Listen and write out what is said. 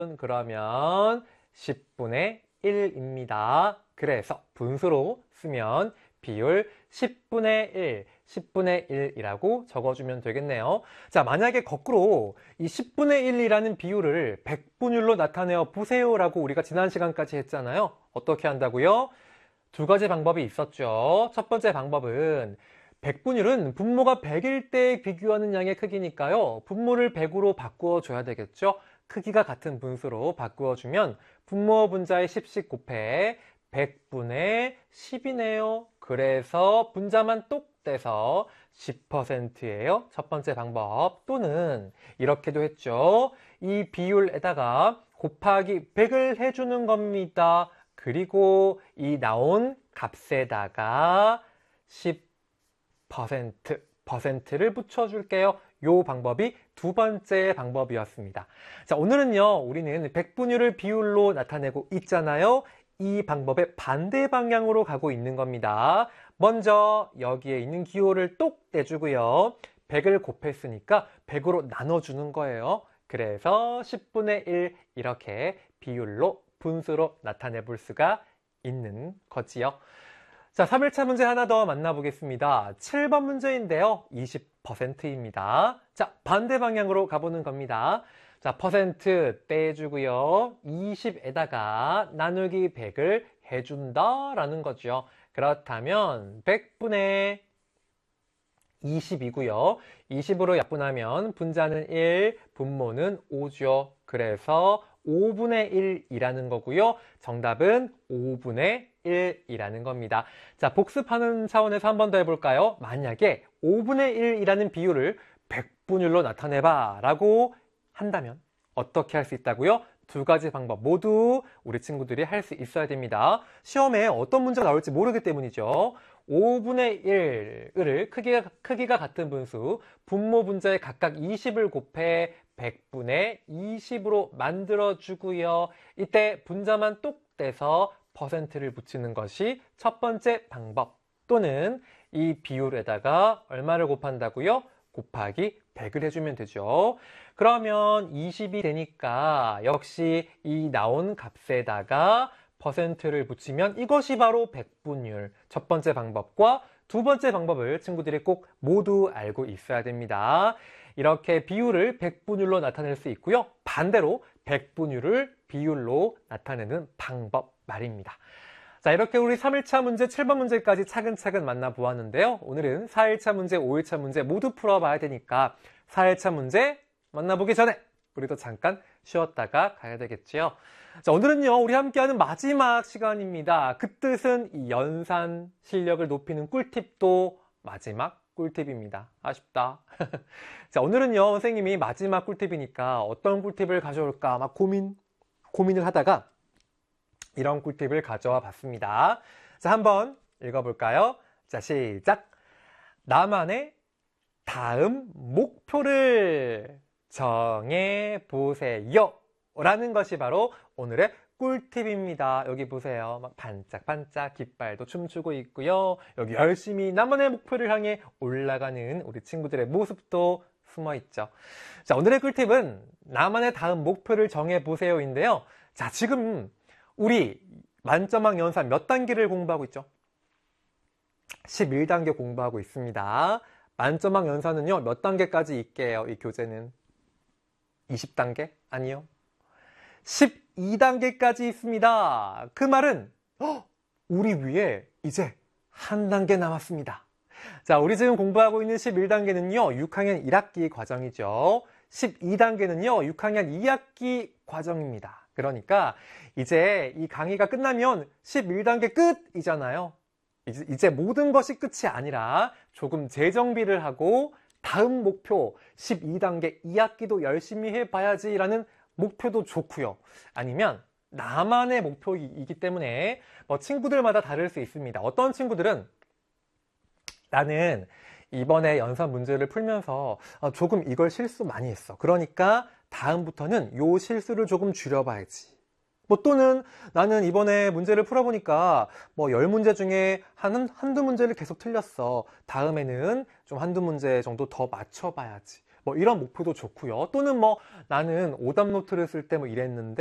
그러면 10분의 1입니다. 그래서 분수로 쓰면 비율 10분의 1, 10분의 1이라고 적어주면 되겠네요. 자, 만약에 거꾸로 이 10분의 1이라는 비율을 백분율로 나타내어 보세요라고 우리가 지난 시간까지 했잖아요. 어떻게 한다고요? 두 가지 방법이 있었죠. 첫 번째 방법은 백분율은 분모가 100일 때 비교하는 양의 크기니까요. 분모를 100으로 바꾸어 줘야 되겠죠. 크기가 같은 분수로 바꾸어 주면 분모 분자의 10씩 곱해 100분의 10이네요. 그래서 분자만 똑 떼서 10%예요. 첫 번째 방법. 또는 이렇게도 했죠. 이 비율에다가 곱하기 100을 해주는 겁니다. 그리고 이 나온 값에다가 10%를 붙여줄게요. 요 방법이 두 번째 방법이었습니다. 자, 오늘은요, 우리는 백분율을 비율로 나타내고 있잖아요. 이 방법의 반대 방향으로 가고 있는 겁니다. 먼저 여기에 있는 기호를 똑 떼주고요. 100을 곱했으니까 100으로 나눠주는 거예요. 그래서 10분의 1 이렇게 비율로 분수로 나타내 볼 수가 있는 거지요. 자, 3일차 문제 하나 더 만나보겠습니다. 7번 문제인데요. 20%입니다. 자, 반대 방향으로 가보는 겁니다. 자, 퍼센트 떼주고요. 20에다가 나누기 100을 해준다라는 거죠. 그렇다면 100분의 20이고요. 20으로 약분하면 분자는 1, 분모는 5죠. 그래서 5분의 1이라는 거고요. 정답은 5분의 1이라는 겁니다. 자, 복습하는 차원에서 한 번 더 해볼까요? 만약에 5분의 1이라는 비율을 백분율로 나타내봐 라고 한다면 어떻게 할 수 있다고요? 두 가지 방법 모두 우리 친구들이 할 수 있어야 됩니다. 시험에 어떤 문제가 나올지 모르기 때문이죠. 5분의 1을 크기가 같은 분수, 분모 분자에 각각 20을 곱해 100분의 20으로 만들어주고요. 이때 분자만 똑 떼서 퍼센트를 붙이는 것이 첫 번째 방법. 또는 이 비율에다가 얼마를 곱한다고요? 곱하기 100을 해주면 되죠. 그러면 20이 되니까 역시 이 나온 값에다가 퍼센트를 붙이면 이것이 바로 백분율. 첫 번째 방법과 두 번째 방법을 친구들이 꼭 모두 알고 있어야 됩니다. 이렇게 비율을 백분율로 나타낼 수 있고요. 반대로 백분율을 비율로 나타내는 방법 말입니다. 자, 이렇게 우리 3일차 문제, 7번 문제까지 차근차근 만나보았는데요. 오늘은 4일차 문제, 5일차 문제 모두 풀어봐야 되니까 4일차 문제 만나보기 전에 우리도 잠깐 쉬었다가 가야 되겠지요. 자, 오늘은요, 우리 함께하는 마지막 시간입니다. 그 뜻은 이 연산 실력을 높이는 꿀팁도 마지막 꿀팁입니다. 아쉽다. 자, 오늘은요, 선생님이 마지막 꿀팁이니까 어떤 꿀팁을 가져올까 막 고민을 하다가 이런 꿀팁을 가져와 봤습니다. 자, 한번 읽어볼까요? 자, 시작! 나만의 다음 목표를 정해보세요. 라는 것이 바로 오늘의 꿀팁입니다. 여기 보세요. 막 반짝반짝 깃발도 춤추고 있고요. 여기 열심히 나만의 목표를 향해 올라가는 우리 친구들의 모습도 숨어 있죠. 자, 오늘의 꿀팁은 나만의 다음 목표를 정해보세요인데요. 자, 지금 우리 만점학 연산 몇 단계를 공부하고 있죠? 11단계 공부하고 있습니다. 만점학 연산은요, 몇 단계까지 있게요? 이 교재는 20단계? 아니요. 12단계까지 있습니다. 그 말은 우리 위에 이제 한 단계 남았습니다. 자, 우리 지금 공부하고 있는 11단계는요, 6학년 1학기 과정이죠. 12단계는요, 6학년 2학기 과정입니다. 그러니까 이제 이 강의가 끝나면 11단계 끝이잖아요. 이제 모든 것이 끝이 아니라 조금 재정비를 하고 다음 목표 12단계 2학기도 열심히 해봐야지라는 목표도 좋고요. 아니면 나만의 목표이기 때문에 뭐 친구들마다 다를 수 있습니다. 어떤 친구들은 나는 이번에 연산 문제를 풀면서 조금 이걸 실수 많이 했어. 그러니까 다음부터는 요 실수를 조금 줄여봐야지. 뭐 또는 나는 이번에 문제를 풀어보니까 뭐 10문제 중에 한두 문제를 계속 틀렸어. 다음에는 좀 한두 문제 정도 더 맞춰봐야지. 뭐 이런 목표도 좋고요. 또는 뭐 나는 오답 노트를 쓸 때 뭐 이랬는데